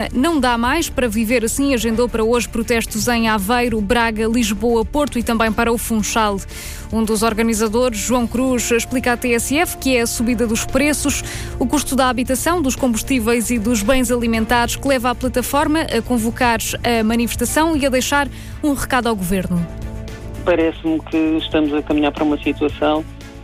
não dá mais para viver assim. Agendou para hoje protestos em Aveiro, Braga, Lisboa, Porto e também para o Funchal. Um dos organizadores, João Cruz, explica à TSF que é a subida dos preços, o custo da habitação, dos combustíveis e dos bens alimentares que leva a plataforma a convocar a manifestação e a deixar um recado ao Governo. Parece-me que estamos a caminhar para uma situação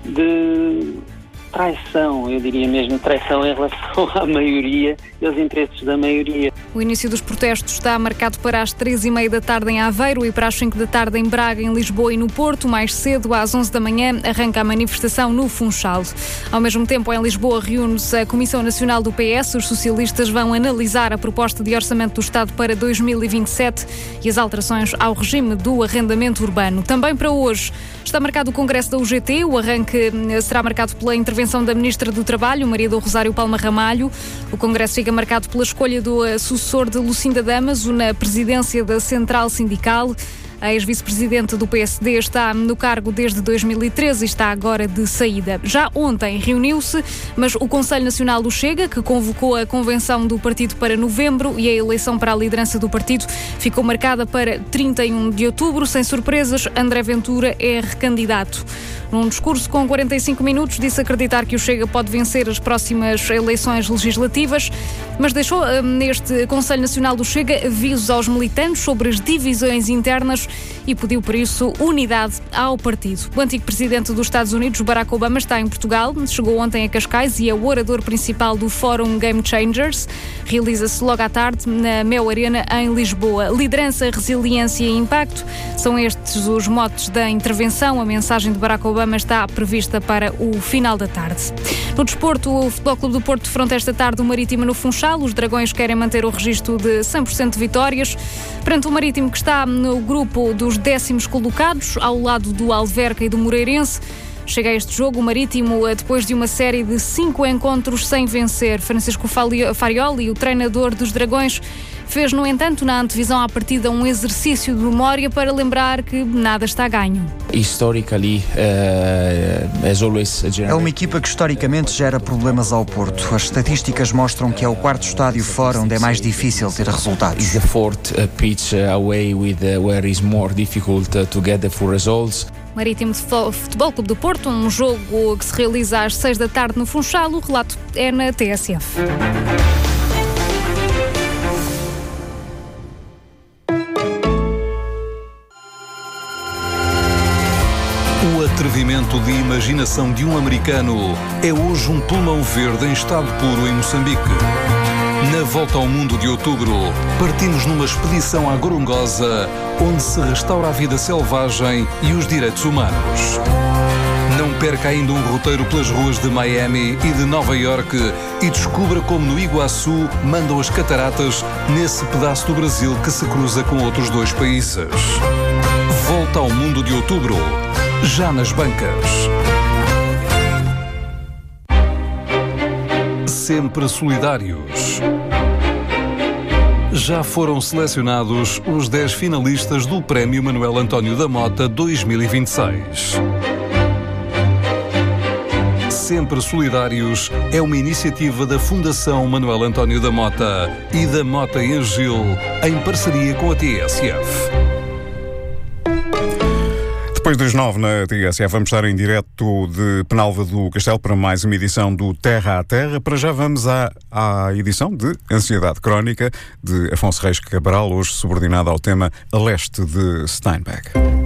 de traição, eu diria mesmo traição em relação à maioria e aos interesses da maioria. O início dos protestos está marcado para as 3h30 da tarde em Aveiro e para as 5 da tarde em Braga, em Lisboa e no Porto. Mais cedo, às 11 da manhã, arranca a manifestação no Funchal. Ao mesmo tempo, em Lisboa, reúne-se a Comissão Nacional do PS. Os socialistas vão analisar a proposta de orçamento do Estado para 2027 e as alterações ao regime do arrendamento urbano. Também para hoje está marcado o Congresso da UGT. O arranque será marcado pela intervenção da Ministra do Trabalho, Maria do Rosário Palma Ramalho. O Congresso fica marcado pela escolha do sucessor de Lucinda Damaso na presidência da Central Sindical. A ex-vice-presidente do PSD está no cargo desde 2013 e está agora de saída. Já ontem reuniu-se, mas o Conselho Nacional do Chega, que convocou a convenção do partido para novembro e a eleição para a liderança do partido, ficou marcada para 31 de outubro. Sem surpresas, André Ventura é recandidato. Num discurso com 45 minutos, disse acreditar que o Chega pode vencer as próximas eleições legislativas, mas deixou neste Conselho Nacional do Chega avisos aos militantes sobre as divisões internas e pediu, por isso, unidade ao partido. O antigo presidente dos Estados Unidos, Barack Obama, está em Portugal. Chegou ontem a Cascais e é o orador principal do Fórum Game Changers. Realiza-se logo à tarde na Mel Arena, em Lisboa. Liderança, resiliência e impacto são estes os motes da intervenção. A mensagem de Barack Obama está prevista para o final da tarde. No desporto, o Futebol Clube do Porto defronta esta tarde o Marítimo no Funchal. Os Dragões querem manter o registro de 100% de vitórias perante o Marítimo, que está no grupo dos 10º colocados, ao lado do Alverca e do Moreirense. Chega a este jogo o Marítimo depois de uma série de 5 encontros sem vencer. Francisco Farioli, o treinador dos Dragões, fez, no entanto, na antevisão à partida um exercício de memória para lembrar que nada está ganho. É uma equipa que historicamente gera problemas ao Porto. As estatísticas mostram que é o quarto estádio fora onde é mais difícil ter resultados. Marítimo Futebol Clube do Porto, um jogo que se realiza às 6 da tarde no Funchal. O relato é na TSF. O atrevimento de imaginação de um americano é hoje um pulmão verde em estado puro em Moçambique. Na volta ao mundo de outubro, partimos numa expedição à Gorongosa, onde se restaura a vida selvagem e os direitos humanos. Não perca ainda um roteiro pelas ruas de Miami e de Nova Iorque e descubra como no Iguaçu mandam as cataratas nesse pedaço do Brasil que se cruza com outros 2 países. Volta ao mundo de outubro, já nas bancas. Sempre solidários. Já foram selecionados os 10 finalistas do Prémio Manuel António da Mota 2026. Sempre Solidários é uma iniciativa da Fundação Manuel António da Mota e da Mota e Angil, em parceria com a TSF. Depois das 9 na TSF, vamos estar em direto de Penalva do Castelo para mais uma edição do Terra a Terra. Para já vamos à edição de Ansiedade Crónica de Afonso Reis Cabral, hoje subordinada ao tema A Leste de Steinbeck.